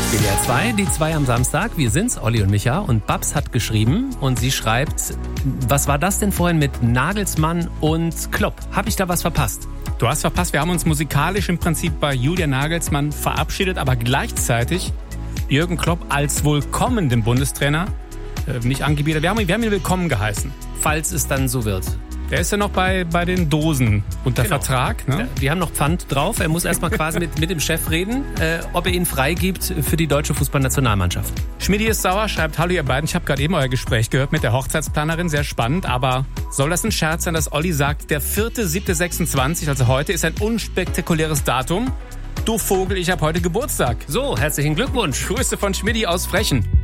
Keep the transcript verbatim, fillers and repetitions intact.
W D R zwei, die zwei am Samstag. Wir sind's, Olli und Micha. Und Babs hat geschrieben und sie schreibt, was war das denn vorhin mit Nagelsmann und Klopp? Hab ich da was verpasst? Du hast verpasst, wir haben uns musikalisch im Prinzip bei Julian Nagelsmann verabschiedet, aber gleichzeitig Jürgen Klopp als wohl kommenden Bundestrainer äh, nicht angebieten. Wir haben, wir haben ihn willkommen geheißen. Falls es dann so wird. Der ist ja noch bei, bei den Dosen unter Genau. Vertrag. Ne? Wir haben noch Pfand drauf. Er muss erstmal quasi mit, mit dem Chef reden, äh, ob er ihn freigibt für die deutsche Fußballnationalmannschaft. Schmidi ist sauer, schreibt, hallo ihr beiden, ich habe gerade eben euer Gespräch gehört mit der Hochzeitsplanerin, sehr spannend, aber soll das ein Scherz sein, dass Olli sagt, der vierte siebte sechsundzwanzig, also heute, ist ein unspektakuläres Datum? Du Vogel, ich habe heute Geburtstag. So, herzlichen Glückwunsch. Grüße von Schmidi aus Frechen.